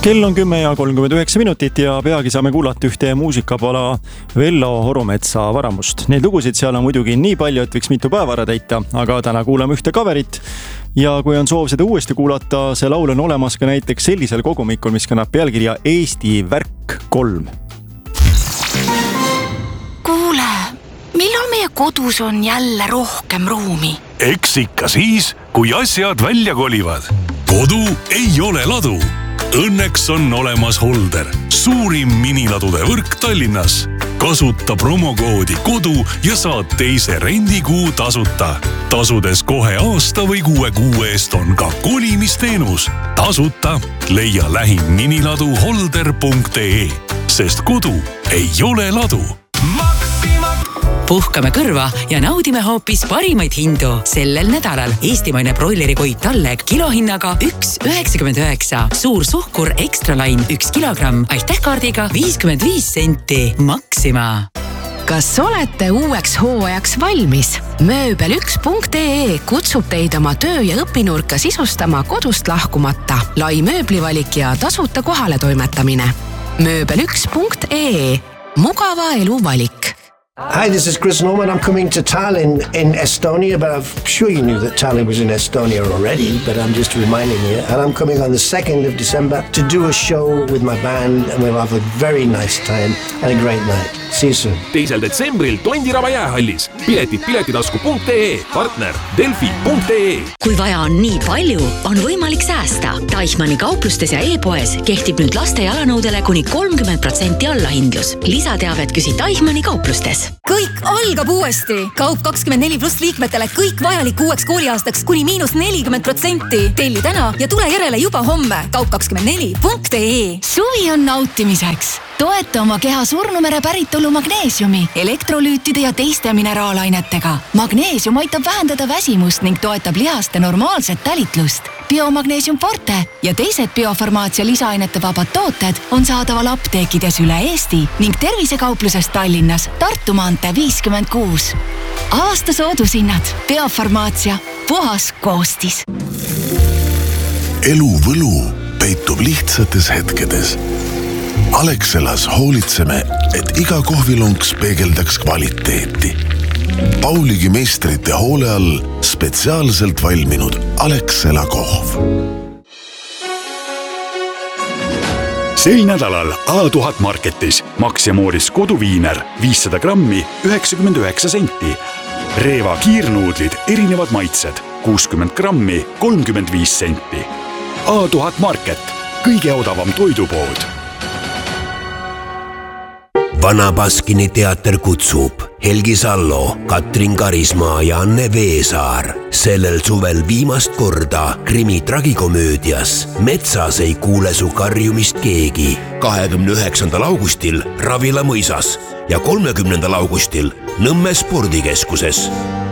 Kell on 10:39 ja peagi saame kuulata ühte muusikapala Vello Horometsa varamust. Neid lugusid seal on muidugi nii palju, et võiks mitu päeva ära täita, aga täna kuulame ühte coverit. Ja kui on soov seda uuesti kuulata, see laul on olemas ka näiteks sellisel kogumikul, mis kannab pealkirja Eesti värk 3. Kuule, millal meie kodus on jälle rohkem ruumi? Eks ikka siis, kui asjad välja kolivad. Kodu ei ole ladu. Õnneks on olemas Holder, suurim miniladude võrk Tallinnas. Kasuta promokoodi kodu ja saad teise rendikuu tasuta. Tasudes kohe aasta või 6 kuu eest on ka kolimisteenus. Tasuta leia lähim miniladu holder.ee, sest kodu ei ole ladu. Puhkame kõrva ja naudime hoopis parimaid hindu. Sellel nädalal eestimaine broilerikoid Talleg kilohinnaga 1,99. Suur suhkur Extralain 1 kilogramm. Aitähkaardiga 55 senti. Maxima. Kas olete uueks hooajaks valmis? Mööbel1.ee kutsub teid oma töö- ja õpinurka sisustama kodust lahkumata. Lai mööblivalik ja tasuta kohale toimetamine. Mööbel1.ee. Mugava elu valik. Hi, this is Chris Norman. I'm coming to Tallinn in Estonia, but I'm sure you knew that Tallinn was in Estonia already, but I'm just reminding you. And I'm coming on the 2nd of December to do a show with my band, and we'll have a very nice time and a great night. See you soon. 2. detsembril Tondiraba jäähallis. Piletid piletitasku.ee, partner Delfi.ee. Kui vaja on nii palju, on võimalik säästa. Teichmanni kauplustes ja e-poes kehtib nüüd laste jalanõudele kuni 30% allahindlus. Lisateavet küsi Teichmanni kauplustes. Kõik algab uuesti. Kaup 24+ liikmetele kõik vajalik uueks kooliaastaks kuni -40%. Telli täna ja tule järele juba homme. Kaup24.ee. Suvi on nautimiseks. Toeta oma keha surnumere päritolu magneesiumi, elektrolüütide ja teiste mineraalainetega. Magneesium aitab vähendada väsimust ning toetab lihaste normaalset talitlust. Biomagneesium Forte ja teised biofarmaatsia lisaainete vabad tooted on saadaval apteekides üle Eesti ning tervisekaupluses Tallinnas, Tartu maantee 56. Aasta soodushinnad. Biofarmaatsia. Puhas koostis. Elu võlu peitub lihtsates hetkedes. Alexelas hoolitseme, et iga kohvilonks peegeldaks kvaliteeti. Pauligi meistrite hoole all spetsiaalselt valminud Alexela kohv. Sel nädalal A1000 Marketis Max ja Mooris koduviiner 500 grammi 99 senti. Reeva kiirnuudlid erinevad maitsed 60 grammi 35 senti. A1000 Market, kõige odavam toidupood. Vana Baskini teater kutsub Helgi Sallo, Katrin Karismaa ja Anne Veesaar sellel suvel viimast korda krimi tragikomöödias Metsas ei kuule su karjumist keegi 29. augustil Ravila mõisas ja 30. augustil Nõmme spordikeskuses.